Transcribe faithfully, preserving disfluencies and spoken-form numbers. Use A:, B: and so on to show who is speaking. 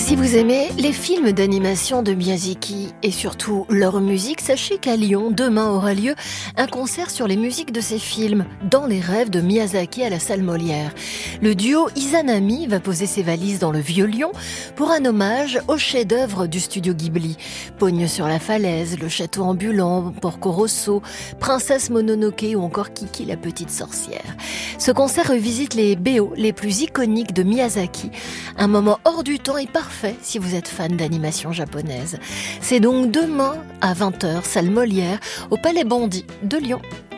A: Si vous aimez les films d'animation de Miyazaki et surtout leur musique, sachez qu'à Lyon, demain aura lieu un concert sur les musiques de ces films, Dans les rêves de Miyazaki à la salle Molière. Le duo Izanami va poser ses valises dans le Vieux Lyon pour un hommage aux chefs-d'œuvre du studio Ghibli. Pogne sur la falaise, Le château ambulant, Porco Rosso, Princesse Mononoke ou encore Kiki la petite sorcière. Ce concert revisite les B O les plus iconiques de Miyazaki. Un moment hors du temps et parfait si vous êtes fan d'animation japonaise. C'est donc demain à vingt heures, salle Molière, au Palais Bondy de Lyon.